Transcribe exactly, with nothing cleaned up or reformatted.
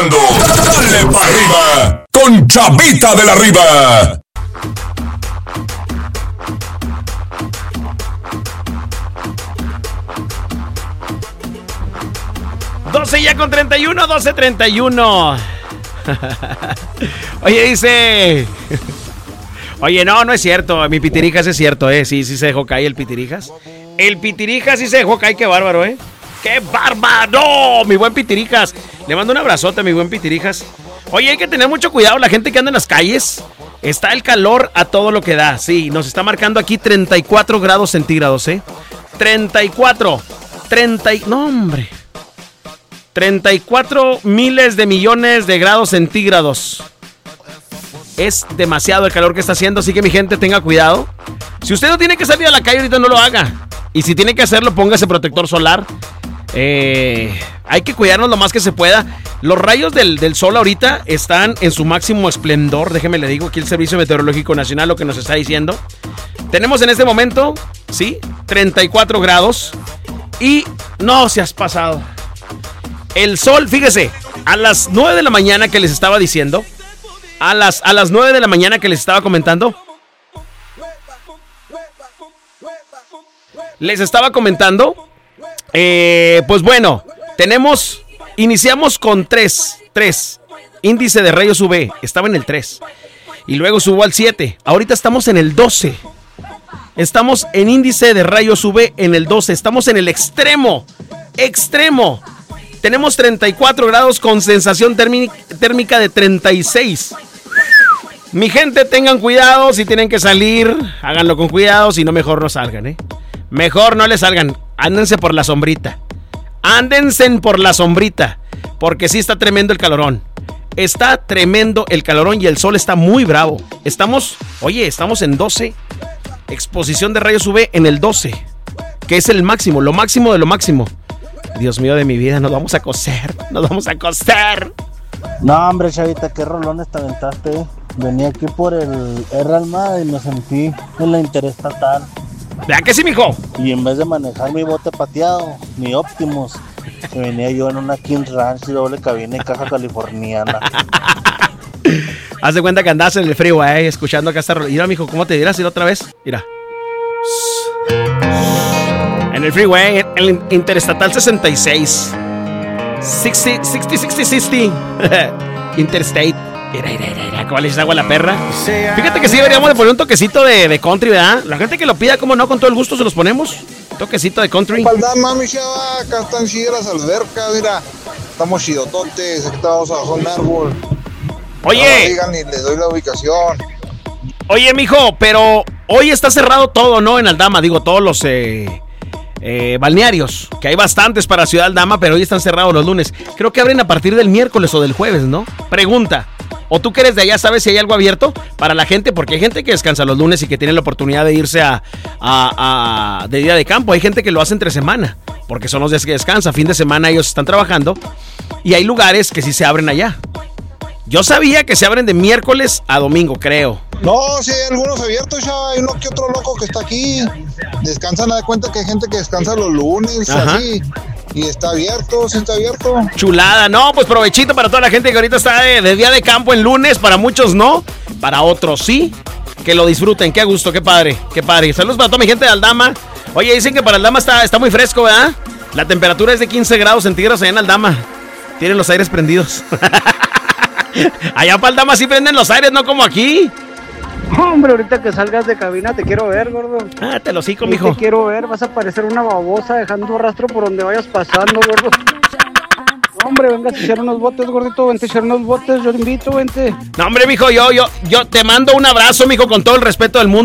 escuchando Dale Pa' Arriba con Chavita de la Riva. doce ya con treinta y uno, doce treinta y uno. Oye, dice... Oye, no, no es cierto. Mi Pitirijas es cierto, ¿eh? Sí, sí se dejó caer el Pitirijas. El Pitirijas sí se dejó caer, qué bárbaro, ¿eh? ¡Qué bárbaro! Mi buen Pitirijas. Le mando un abrazote a mi buen Pitirijas. Oye, hay que tener mucho cuidado. La gente que anda en las calles, está el calor a todo lo que da. Sí, nos está marcando aquí treinta y cuatro grados centígrados, ¿eh? treinta y cuatro. treinta. No, hombre. treinta y cuatro miles de millones de grados centígrados. Es demasiado el calor que está haciendo, así que mi gente, tenga cuidado. Si usted no tiene que salir a la calle ahorita, no lo haga. Y si tiene que hacerlo, póngase protector solar. Eh, hay que cuidarnos lo más que se pueda. Los rayos del, del sol ahorita están en su máximo esplendor. Déjeme le digo aquí el Servicio Meteorológico Nacional lo que nos está diciendo. Tenemos en este momento, sí, treinta y cuatro grados. Y no se has pasado. El sol, fíjese, a las nueve de la mañana que les estaba diciendo, a las, a las nueve de la mañana que les estaba comentando, les estaba comentando, eh, pues bueno, tenemos, iniciamos con tres, tres, índice de rayos U V, estaba en el tres, y luego subió al siete, ahorita estamos en el doce, estamos en índice de rayos U V en el doce, estamos en el extremo, extremo. Tenemos treinta y cuatro grados con sensación térmica de treinta y seis. Mi gente, tengan cuidado. Si tienen que salir, háganlo con cuidado. Si no, mejor no salgan, ¿eh? Mejor no le salgan. Ándense por la sombrita. Ándense por la sombrita. Porque sí está tremendo el calorón. Está tremendo el calorón y el sol está muy bravo. Estamos, oye, estamos en doce. Exposición de rayos U V en el doce. Que es el máximo, lo máximo de lo máximo. Dios mío de mi vida, nos vamos a coser, nos vamos a coser. No, hombre, Chavita, qué rolones te aventaste. Venía aquí por el R Alma y me sentí en la interestatal. ¿Verdad que sí, mijo? Y en vez de manejar mi bote pateado, mi Optimus, me venía yo en una King Ranch y doble cabina y caja californiana. Haz de cuenta que andás en el freeway, eh, escuchando acá esta rolita. Mira, mijo, ¿cómo te dirás? Ir otra vez. Mira. En el freeway, en el Interestatal sesenta y seis. sesenta, sesenta, sesenta, sesenta. Interstate. Mira, mira, mira, ¿cómo le echas agua a la perra? Fíjate que sí deberíamos de poner un toquecito de, de country, ¿verdad? La gente que lo pida, ¿cómo no? Con todo el gusto se los ponemos. Toquecito de country. Paldán, mami, chava, acá están chidas las albercas, mira. Estamos chidototes, aquí estamos abajo un árbol. Oye. No digan ni les doy la ubicación. Oye, mijo, pero hoy está cerrado todo, ¿no? En Aldama, digo, todos los... Eh... Eh, balnearios, que hay bastantes para Ciudad Aldama, pero hoy están cerrados los lunes. Creo que abren a partir del miércoles o del jueves, ¿no? Pregunta, o tú que eres de allá, ¿sabes si hay algo abierto para la gente? Porque hay gente que descansa los lunes y que tiene la oportunidad de irse a, a, a de día de campo. Hay gente que lo hace entre semana, porque son los días que descansa. Fin de semana ellos están trabajando y hay lugares que sí se abren allá. Yo sabía que se abren de miércoles a domingo, creo. No, sí hay algunos abiertos, ya hay uno que otro loco que está aquí. Descansan, a de cuenta que hay gente que descansa los lunes, ajá, así. Y está abierto, sí está abierto. Chulada, no, pues provechito para toda la gente que ahorita está de, de día de campo en lunes. Para muchos no, para otros sí. Que lo disfruten, qué gusto, qué padre, qué padre. Saludos para toda mi gente de Aldama. Oye, dicen que para Aldama está, está muy fresco, ¿verdad? La temperatura es de quince grados centígrados allá en Aldama. Tienen los aires prendidos. Allá para Aldama sí prenden los aires, no como aquí. Hombre, ahorita que salgas de cabina te quiero ver, gordo. Ah, te lo sigo, sí, mijo. Te quiero ver, vas a parecer una babosa dejando rastro por donde vayas pasando, gordo. Hombre, venga a echar unos botes, gordito, vente a echar unos botes, yo te invito, vente. No, hombre, mijo, yo, yo, yo te mando un abrazo, mijo, con todo el respeto del mundo.